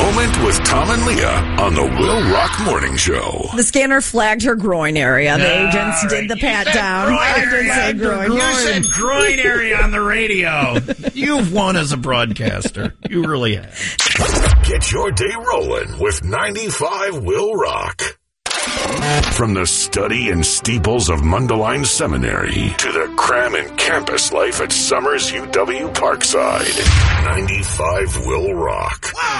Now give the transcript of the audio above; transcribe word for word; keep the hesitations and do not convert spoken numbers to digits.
moment with Tom and Leah on the Will Rock Morning Show. The scanner flagged her groin area. The Yeah, agents right. did the You pat said down. groin I did area. say groin. You said groin area on the radio. You've won as a broadcaster. You really have. Get your day rolling with ninety-five Will Rock. From the study and steeples of Mundelein Seminary to the cram and campus life at Summers U W Parkside, ninety-five Will Rock.